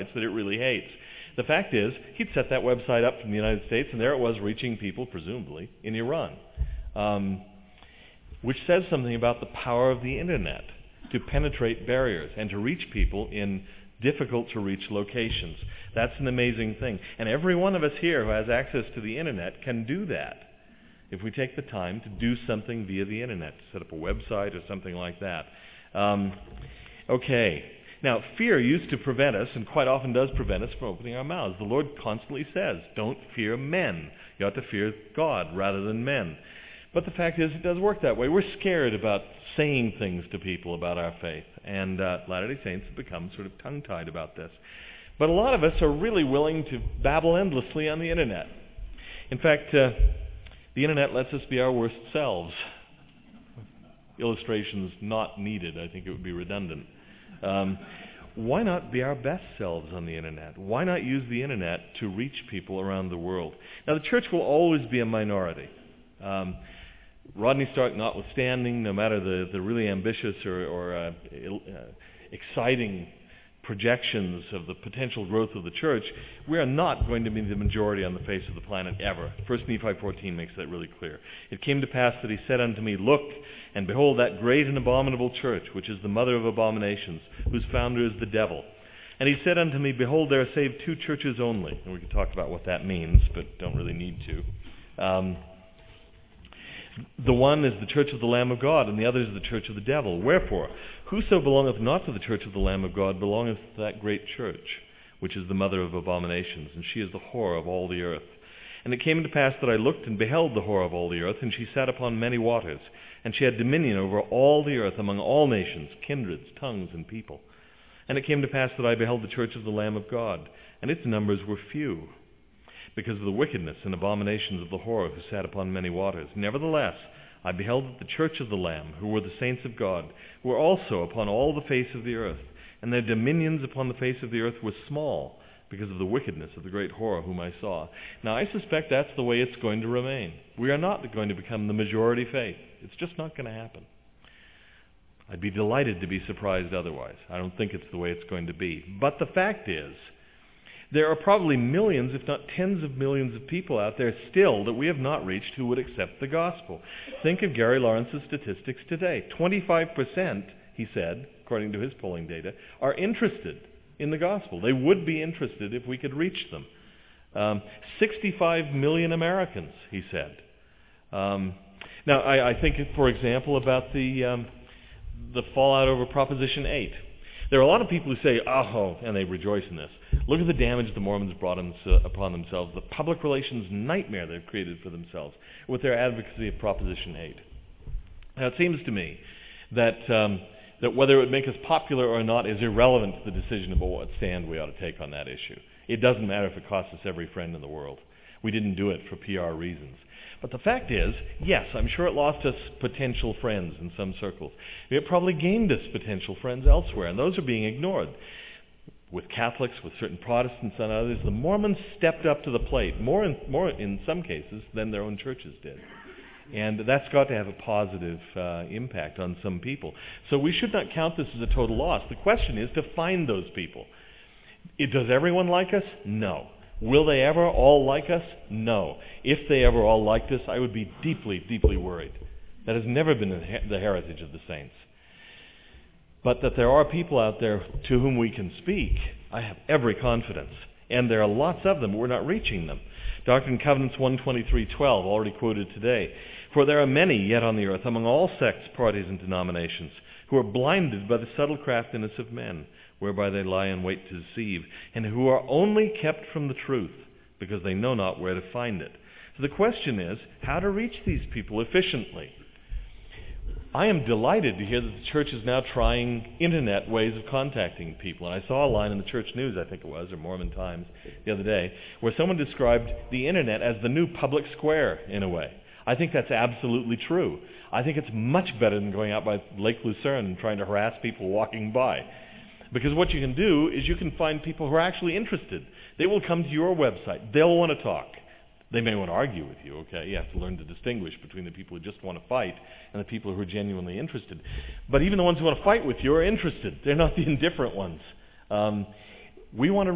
that it really hates. The fact is, he'd set that website up from the United States, and there it was reaching people, presumably, in Iran. Which says something about the power of the internet to penetrate barriers and to reach people in difficult-to-reach locations. That's an amazing thing. And every one of us here who has access to the internet can do that if we take the time to do something via the internet, set up a website or something like that. Okay. Now, fear used to prevent us, and quite often does prevent us, from opening our mouths. The Lord constantly says, don't fear men. You ought to fear God rather than men. But the fact is, it does work that way. We're scared about saying things to people about our faith, and Latter-day Saints have become sort of tongue-tied about this. But a lot of us are really willing to babble endlessly on the internet. In fact, the internet lets us be our worst selves. Illustrations not needed. I think it would be redundant. Why not be our best selves on the internet? Why not use the internet to reach people around the world? Now, the church will always be a minority. Rodney Stark notwithstanding, no matter the really ambitious or exciting projections of the potential growth of the church, we are not going to be the majority on the face of the planet ever. 1 Nephi 14 makes that really clear. It came to pass that he said unto me, Look, and behold that great and abominable church, which is the mother of abominations, whose founder is the devil. And he said unto me, Behold, there are saved 2 churches only. And we can talk about what that means, but don't really need to. The one is the church of the Lamb of God, and the other is the church of the devil. Wherefore, whoso belongeth not to the church of the Lamb of God belongeth to that great church, which is the mother of abominations, and she is the whore of all the earth. And it came to pass that I looked and beheld the whore of all the earth, and she sat upon many waters, and she had dominion over all the earth among all nations, kindreds, tongues, and people. And it came to pass that I beheld the church of the Lamb of God, and its numbers were few, because of the wickedness and abominations of the whore who sat upon many waters. Nevertheless, I beheld that the church of the Lamb, who were the saints of God, were also upon all the face of the earth, and their dominions upon the face of the earth were small, because of the wickedness of the great whore whom I saw. Now, I suspect that's the way it's going to remain. We are not going to become the majority faith. It's just not going to happen. I'd be delighted to be surprised otherwise. I don't think it's the way it's going to be. But the fact is, there are probably millions, if not tens of millions of people out there still that we have not reached who would accept the gospel. Think of Gary Lawrence's statistics today. 25%, he said, according to his polling data, are interested in the gospel. They would be interested if we could reach them. 65 million Americans, he said. Now, I think, for example, about the fallout over Proposition 8. There are a lot of people who say, oh, and they rejoice in this. Look at the damage the Mormons brought upon themselves, the public relations nightmare they've created for themselves with their advocacy of Proposition 8. Now, it seems to me that whether it would make us popular or not is irrelevant to the decision about what stand we ought to take on that issue. It doesn't matter if it costs us every friend in the world. We didn't do it for PR reasons. But the fact is, yes, I'm sure it lost us potential friends in some circles. It probably gained us potential friends elsewhere, and those are being ignored. With Catholics, with certain Protestants and others, the Mormons stepped up to the plate, more in some cases than their own churches did. And that's got to have a positive impact on some people. So we should not count this as a total loss. The question is to find those people. Does everyone like us? No. Will they ever all like us? No. If they ever all liked us, I would be deeply, deeply worried. That has never been the heritage of the saints. But that there are people out there to whom we can speak, I have every confidence. And there are lots of them, but we're not reaching them. Doctrine and Covenants 123:12, already quoted today. For there are many yet on the earth, among all sects, parties, and denominations, who are blinded by the subtle craftiness of men, whereby they lie in wait to deceive, and who are only kept from the truth, because they know not where to find it. So the question is, how to reach these people efficiently? I am delighted to hear that the church is now trying internet ways of contacting people. And I saw a line in the Church News, I think it was, or Mormon Times, the other day, where someone described the internet as the new public square, in a way. I think that's absolutely true. I think it's much better than going out by Lake Lucerne and trying to harass people walking by. Because what you can do is you can find people who are actually interested. They will come to your website. They'll want to talk. They may want to argue with you, okay? You have to learn to distinguish between the people who just want to fight and the people who are genuinely interested. But even the ones who want to fight with you are interested. They're not the indifferent ones. We want to